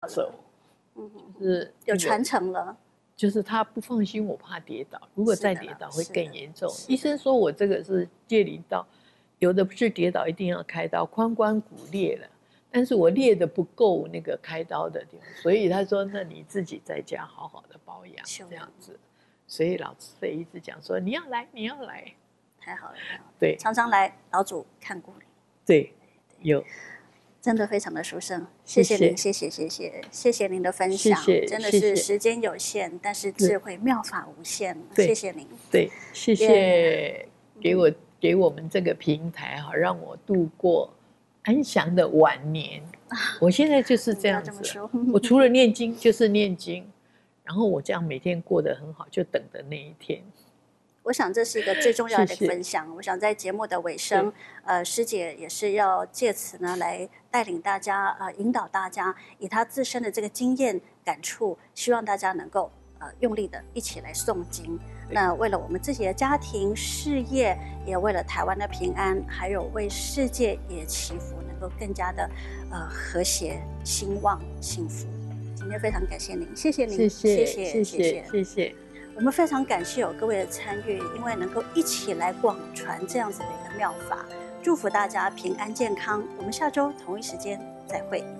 手，就是有传承了。 就是他不放心我怕跌倒，如果再跌倒会更严重。医生说我这个是介离刀，有的不是跌倒一定要开刀，髋关骨裂了，但是我裂的不够那个开刀的地方，所以他说那你自己在家好好的保养这样子。所以老师也一直讲说你要来，你要来， 太好了， 对， 常常来，老主看顾你， 对，有。 真的非常的殊胜，谢谢您，谢谢您的分享，真的是时间有限，但是智慧妙法无限，谢谢您， 对，谢谢给我们这个平台哈，让我度过安详的晚年。我现在就是这样子，我除了念经就是念经，然后我这样每天过得很好，就等着那一天。 我想这是一个最重要的分享。我想在节目的尾声，师姐也是要借此呢来带领大家，引导大家，以她自身的这个经验感触，希望大家能够用力的一起来诵经。那为了我们自己的家庭、事业，也为了台湾的平安，还有为世界也祈福，能够更加的和谐、兴旺、幸福。今天非常感谢您，谢谢您，谢谢。我们非常感谢有各位的参与，因为能够一起来广传这样子的一个妙法，祝福大家平安健康。我们下周同一时间再会。